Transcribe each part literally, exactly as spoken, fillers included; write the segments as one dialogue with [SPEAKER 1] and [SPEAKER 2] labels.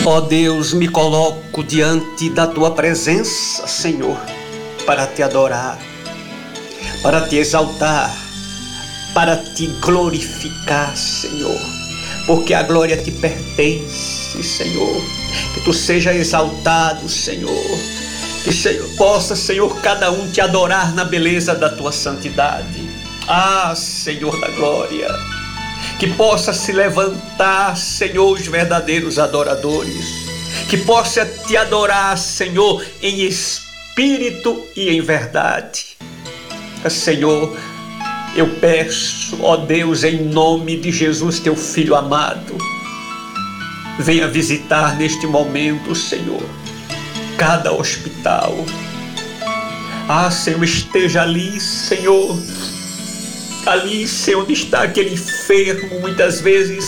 [SPEAKER 1] Ó Deus, me coloco diante da tua presença, Senhor, para te adorar, para te exaltar, para te glorificar, Senhor, porque a glória te pertence, Senhor. Que tu seja exaltado, Senhor. Que Senhor, possa, Senhor, cada um te adorar na beleza da tua santidade. Ah, Senhor da glória, que possa se levantar, Senhor, os verdadeiros adoradores, que possa te adorar, Senhor, em espírito e em verdade. Senhor, eu peço, ó Deus, em nome de Jesus, teu Filho amado, venha visitar neste momento, Senhor, cada hospital. Ah, Senhor, esteja ali, Senhor, ali, Senhor, onde está aquele enfermo, muitas vezes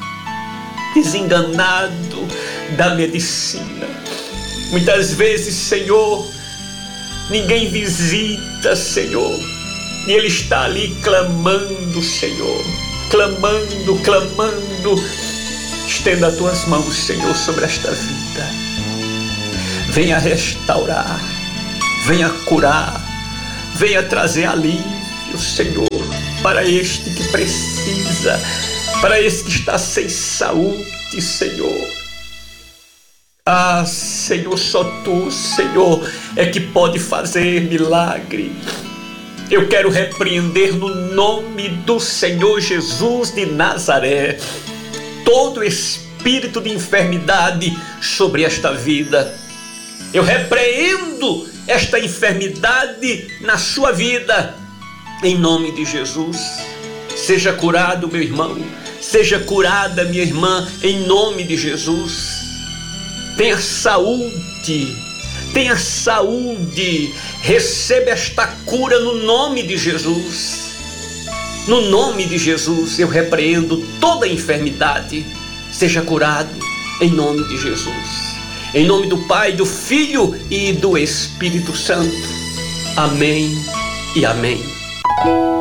[SPEAKER 1] desenganado da medicina. Muitas vezes, Senhor, ninguém visita, Senhor, e ele está ali clamando, Senhor, clamando, clamando. Estenda as tuas mãos, Senhor, sobre esta vida. Venha restaurar, venha curar, venha trazer alívio, Senhor, para este que precisa, para este que está sem saúde, Senhor. Ah, Senhor, só tu, Senhor, é que pode fazer milagre. Eu quero repreender no nome do Senhor Jesus de Nazaré todo espírito de enfermidade sobre esta vida. Eu repreendo esta enfermidade na sua vida, em nome de Jesus. Seja curado, meu irmão, seja curada, minha irmã, em nome de Jesus. Tenha saúde, tenha saúde, receba esta cura no nome de Jesus. No nome de Jesus, eu repreendo toda enfermidade. Seja curado em nome de Jesus. Em nome do Pai, do Filho e do Espírito Santo. Amém e amém.